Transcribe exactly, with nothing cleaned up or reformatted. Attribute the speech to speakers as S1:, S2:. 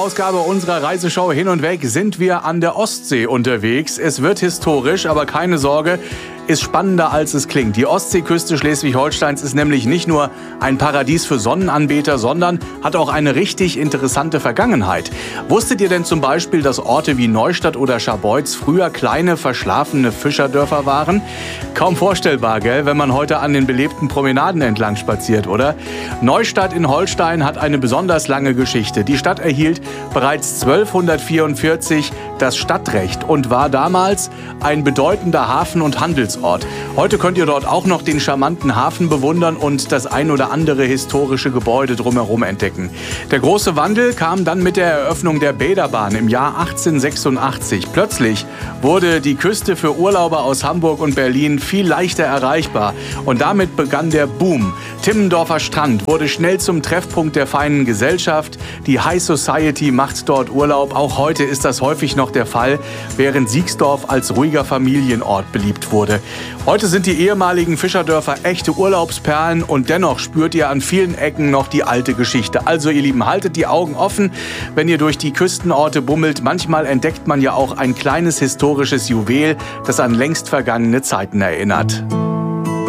S1: Ausgabe unserer Reiseshow Hin und Weg sind wir an der Ostsee unterwegs. Es wird historisch, aber keine Sorge, ist spannender als es klingt. Die Ostseeküste Schleswig-Holsteins ist nämlich nicht nur ein Paradies für Sonnenanbeter, sondern hat auch eine richtig interessante Vergangenheit. Wusstet ihr denn zum Beispiel, dass Orte wie Neustadt oder Scharbeutz früher kleine, verschlafene Fischerdörfer waren? Kaum vorstellbar, gell, wenn man heute an den belebten Promenaden entlang spaziert, oder? Neustadt in Holstein hat eine besonders lange Geschichte. Die Stadt erhielt bereits zwölfhundertvierundvierzig das Stadtrecht und war damals ein bedeutender Hafen- und Handelsort. Heute könnt ihr dort auch noch den charmanten Hafen bewundern und das ein oder andere historische Gebäude drumherum entdecken. Der große Wandel kam dann mit der Eröffnung der Bäderbahn im Jahr achtzehnhundertsechsundachtzig. Plötzlich wurde die Küste für Urlauber aus Hamburg und Berlin viel leichter erreichbar und damit begann der Boom. Timmendorfer Strand wurde schnell zum Treffpunkt der feinen Gesellschaft. Die High Society macht dort Urlaub. Auch heute ist das häufig noch der Fall, während Siegsdorf als ruhiger Familienort beliebt wurde. Heute sind die ehemaligen Fischerdörfer echte Urlaubsperlen und dennoch spürt ihr an vielen Ecken noch die alte Geschichte. Also ihr Lieben, haltet die Augen offen, wenn ihr durch die Küstenorte bummelt. Manchmal entdeckt man ja auch ein kleines historisches Juwel, das an längst vergangene Zeiten erinnert.